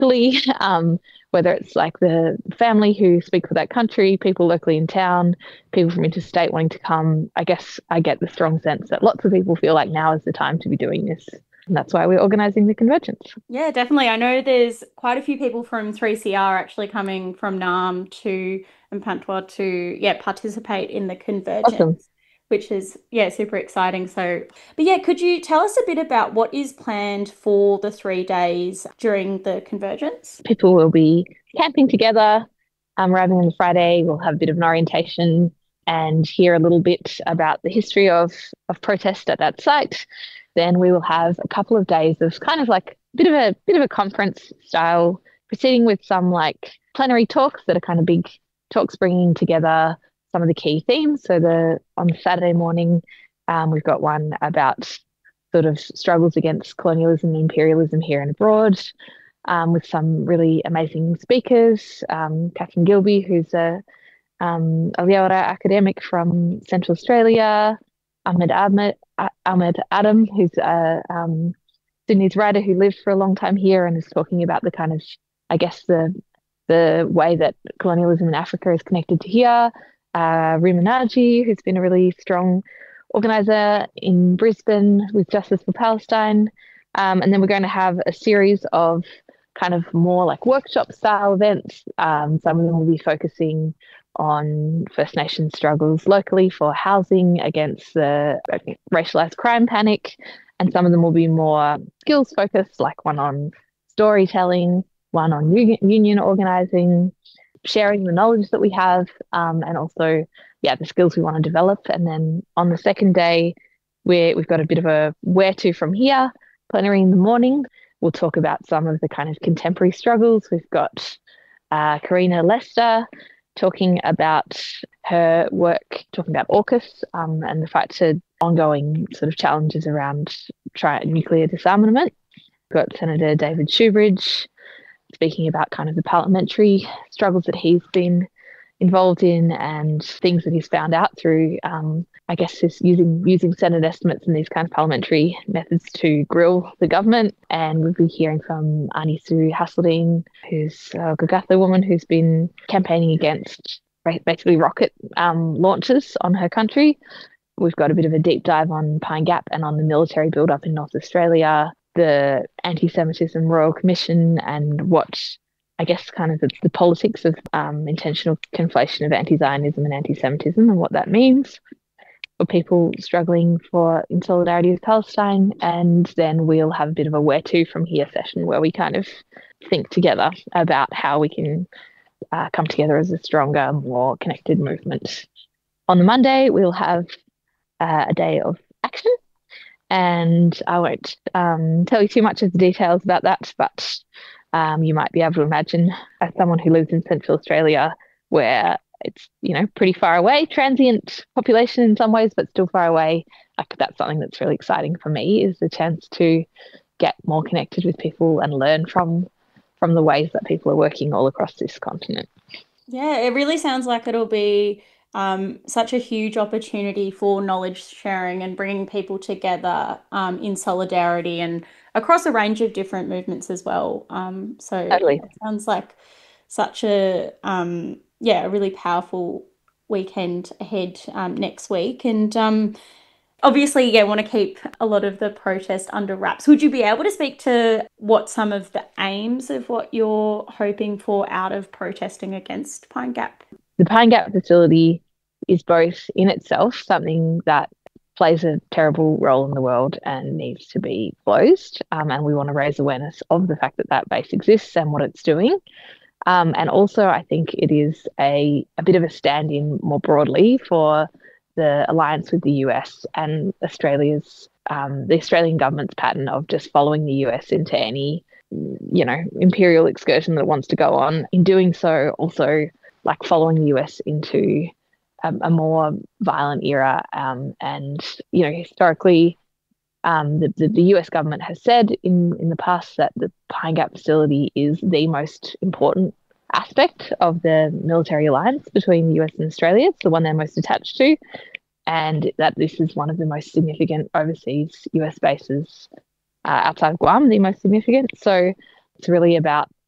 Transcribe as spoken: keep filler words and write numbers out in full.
locally, um, whether it's like the family who speak for that country, people locally in town, people from interstate wanting to come. I guess I get the strong sense that lots of people feel like now is the time to be doing this. And that's why we're organising the convergence. Yeah, definitely. I know there's quite a few people from three C R actually coming from Naarm to and Pantwa to yeah participate in the Awesome. convergence, which is yeah super exciting. So, but yeah, could you tell us a bit about what is planned for the three days during the convergence? People will be camping together, um, arriving on the Friday. We'll have a bit of an orientation and hear a little bit about the history of, of protest at that site. Then we will have a couple of days of kind of like a bit of a bit of a conference style proceeding with some like plenary talks that are kind of big talks bringing together some of the key themes. So the on Saturday morning, um, we've got one about sort of struggles against colonialism and imperialism here and abroad, um, with some really amazing speakers. Um, Catherine Gilby, who's a, um, a Leora academic from Central Australia, Ahmed Ahmed, Ahmed Adam, who's a um, Sudanese writer who lived for a long time here and is talking about the kind of, I guess, the the way that colonialism in Africa is connected to here. Uh, Rima Naji, who's been a really strong organizer in Brisbane with Justice for Palestine. Um, and then we're going to have a series of kind of more like workshop style events. Um, some of them will be focusing on First Nations struggles locally for housing against the racialized crime panic. And some of them will be more skills focused, like one on storytelling, one on union organizing, sharing the knowledge that we have, um, and also, yeah, the skills we want to develop. And then on the second day, we're, we've got a bit of a where to from here plenary in the morning. We'll talk about some of the kind of contemporary struggles. We've got uh, Karina Lester talking about her work, talking about AUKUS, um, and the fight to ongoing sort of challenges around tri- nuclear disarmament. We've got Senator David Shoebridge speaking about kind of the parliamentary struggles that he's been involved in and things that he's found out through, um, I guess, just using using Senate estimates and these kind of parliamentary methods to grill the government. And we'll be hearing from Anisu Hasseldine, who's a Gogatha woman who's been campaigning against basically rocket um, launches on her country. We've got a bit of a deep dive on Pine Gap and on the military build-up in North Australia, the Anti-Semitism Royal Commission, and what I guess kind of the, the politics of um, intentional conflation of anti-Zionism and anti-Semitism and what that means for people struggling for in solidarity with Palestine. And then we'll have a bit of a where to from here session where we kind of think together about how we can uh, come together as a stronger, more connected movement. On the Monday, we'll have uh, a day of action. And I won't um, tell you too much of the details about that, but um, you might be able to imagine, as someone who lives in Central Australia, where it's, you know, pretty far away, transient population in some ways, but still far away. Like that's something that's really exciting for me, is the chance to get more connected with people and learn from from the ways that people are working all across this continent. Yeah, it really sounds like it'll be um, such a huge opportunity for knowledge sharing and bringing people together um, in solidarity and across a range of different movements as well. Um, so Totally. yeah, it sounds like such a um, yeah, a really powerful weekend ahead um, next week. And um, obviously, yeah, want to keep a lot of the protest under wraps. Would you be able to speak to what some of the aims of what you're hoping for out of protesting against Pine Gap? The Pine Gap facility is both in itself something that plays a terrible role in the world and needs to be closed. Um, and we want to raise awareness of the fact that that base exists and what it's doing. Um, and also, I think it is a, a bit of a stand in more broadly for the alliance with the U S and Australia's, um, the Australian government's pattern of just following the U S into any, you know, imperial excursion that it wants to go on. In doing so, also like following the U S into um, a more violent era. Um, and, you know, historically, um, the, the, the U S government has said in, in the past that the Pine Gap facility is the most important aspect of the military alliance between the U S and Australia. It's the one they're most attached to, and that this is one of the most significant overseas U S bases uh, outside of Guam, the most significant. So it's really about